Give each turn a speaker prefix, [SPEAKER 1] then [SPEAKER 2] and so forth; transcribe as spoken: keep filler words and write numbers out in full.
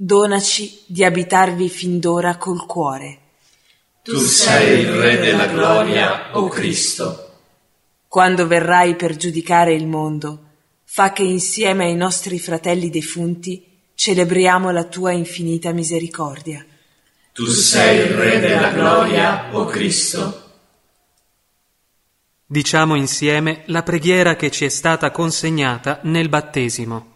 [SPEAKER 1] donaci di abitarvi fin d'ora col cuore.
[SPEAKER 2] Tu sei il Re della gloria, o Cristo.
[SPEAKER 1] Quando verrai per giudicare il mondo, fa che insieme ai nostri fratelli defunti celebriamo la tua infinita misericordia.
[SPEAKER 2] Tu sei il Re della gloria, o Cristo.
[SPEAKER 3] Diciamo insieme la preghiera che ci è stata consegnata nel battesimo.